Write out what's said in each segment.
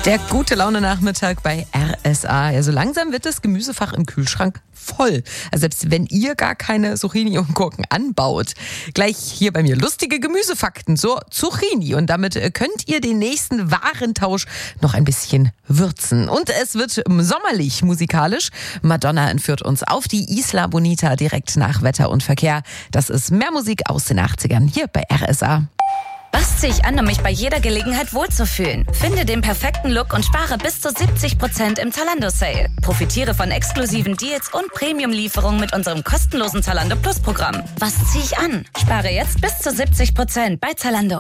Der gute Laune-Nachmittag bei RSA. Ja, so langsam wird das Gemüsefach im Kühlschrank voll. Also selbst wenn ihr gar keine Zucchini und Gurken anbaut. Gleich hier bei mir lustige Gemüsefakten zur Zucchini. Und damit könnt ihr den nächsten Warentausch noch ein bisschen würzen. Und es wird sommerlich musikalisch. Madonna entführt uns auf die Isla Bonita direkt nach Wetter und Verkehr. Das ist mehr Musik aus den 80ern hier bei RSA. Was ziehe ich an, um mich bei jeder Gelegenheit wohlzufühlen? Finde den perfekten Look und spare bis zu 70% im Zalando-Sale. Profitiere von exklusiven Deals und Premium-Lieferungen mit unserem kostenlosen Zalando Plus-Programm. Was ziehe ich an? Spare jetzt bis zu 70% bei Zalando.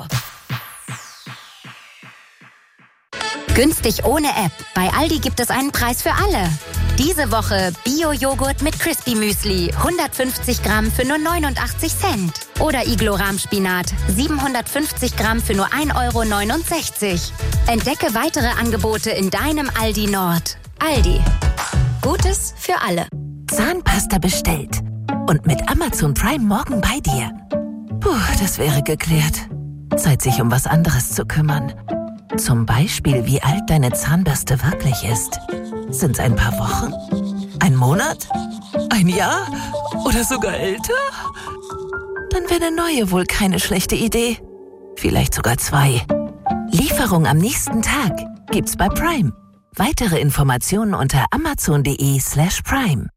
Günstig ohne App. Bei Aldi gibt es einen Preis für alle. Diese Woche Bio-Joghurt mit Crispy Müsli, 150 Gramm für nur 89 Cent. Oder Iglo-Rahmspinat, 750 Gramm für nur 1,69 €. Entdecke weitere Angebote in deinem Aldi Nord. Aldi. Gutes für alle. Zahnpasta bestellt. Und mit Amazon Prime morgen bei dir. Puh, das wäre geklärt. Zeit, sich um was anderes zu kümmern. Zum Beispiel, wie alt deine Zahnbürste wirklich ist. Sind's ein paar Wochen? Ein Monat? Ein Jahr? Oder sogar älter? Dann wäre eine neue wohl keine schlechte Idee. Vielleicht sogar 2. Lieferung am nächsten Tag gibt's bei Prime. Weitere Informationen unter amazon.de/prime.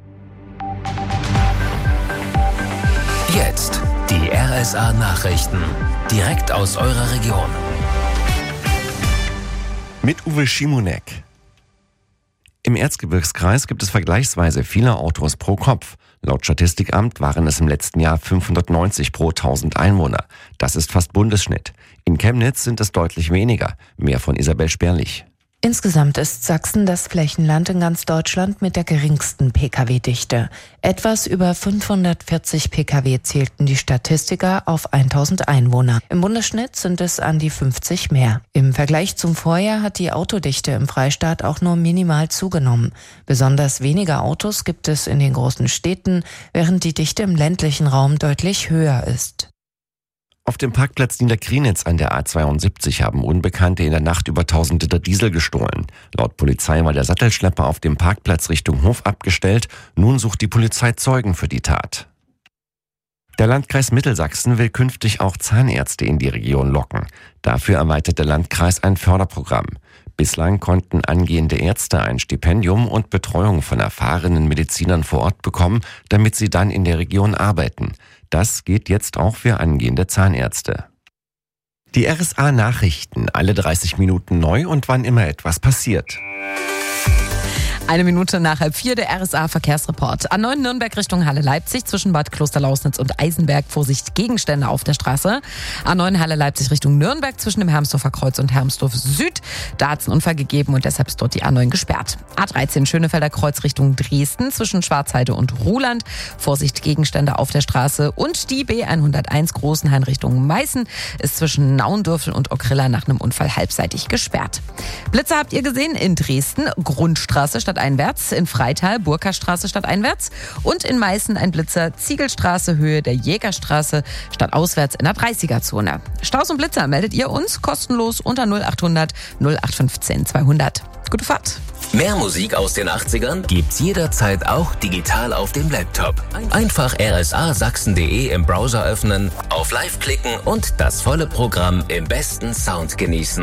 Jetzt die RSA-Nachrichten. Direkt aus eurer Region. Mit Uwe Schimonek. Im Erzgebirgskreis gibt es vergleichsweise viele Autos pro Kopf. Laut Statistikamt waren es im letzten Jahr 590 pro 1000 Einwohner. Das ist fast Bundesschnitt. In Chemnitz sind es deutlich weniger. Mehr von Isabel Sperlich. Insgesamt ist Sachsen das Flächenland in ganz Deutschland mit der geringsten Pkw-Dichte. Etwas über 540 Pkw zählten die Statistiker auf 1000 Einwohner. Im Bundesschnitt sind es an die 50 mehr. Im Vergleich zum Vorjahr hat die Autodichte im Freistaat auch nur minimal zugenommen. Besonders weniger Autos gibt es in den großen Städten, während die Dichte im ländlichen Raum deutlich höher ist. Auf dem Parkplatz Niederkrienitz an der A72 haben Unbekannte in der Nacht über 1000 Liter Diesel gestohlen. Laut Polizei war der Sattelschlepper auf dem Parkplatz Richtung Hof abgestellt. Nun sucht die Polizei Zeugen für die Tat. Der Landkreis Mittelsachsen will künftig auch Zahnärzte in die Region locken. Dafür erweitert der Landkreis ein Förderprogramm. Bislang konnten angehende Ärzte ein Stipendium und Betreuung von erfahrenen Medizinern vor Ort bekommen, damit sie dann in der Region arbeiten. Das geht jetzt auch für angehende Zahnärzte. Die RSA-Nachrichten, alle 30 Minuten neu und wann immer etwas passiert. 1 Minute nach 3:30 der RSA-Verkehrsreport. A9 Nürnberg Richtung Halle-Leipzig zwischen Bad Klosterlausnitz und Eisenberg. Vorsicht, Gegenstände auf der Straße. A9 Halle-Leipzig Richtung Nürnberg zwischen dem Hermsdorfer Kreuz und Hermsdorf Süd. Da hat es einen Unfall gegeben und deshalb ist dort die A9 gesperrt. A13 Schönefelder Kreuz Richtung Dresden zwischen Schwarzheide und Ruhland. Vorsicht, Gegenstände auf der Straße. Und die B101 Großenhain Richtung Meißen ist zwischen Naundürfel und Okrilla nach einem Unfall halbseitig gesperrt. Blitzer habt ihr gesehen in Dresden. Grundstraße stadteinwärts, in Freital Burkastraße stadteinwärts und in Meißen ein Blitzer Ziegelstraße Höhe der Jägerstraße stadtauswärts in der 30er-Zone. Staus und Blitzer meldet ihr uns kostenlos unter 0800 0815 200. Gute Fahrt. Mehr Musik aus den 80ern gibt's jederzeit auch digital auf dem Laptop. Einfach rsasachsen.de im Browser öffnen, auf Live klicken und das volle Programm im besten Sound genießen.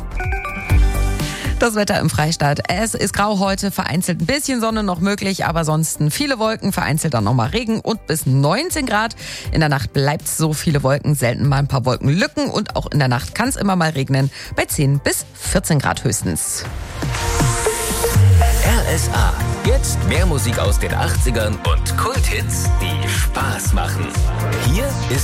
Das Wetter im Freistaat. Es ist grau heute, vereinzelt ein bisschen Sonne noch möglich, aber sonst viele Wolken, vereinzelt dann nochmal Regen und bis 19 Grad. In der Nacht bleibt es so, viele Wolken, selten mal ein paar Wolkenlücken und auch in der Nacht kann es immer mal regnen, bei 10 bis 14 Grad höchstens. RSA. Jetzt mehr Musik aus den 80ern und Kulthits, die Spaß machen. Hier ist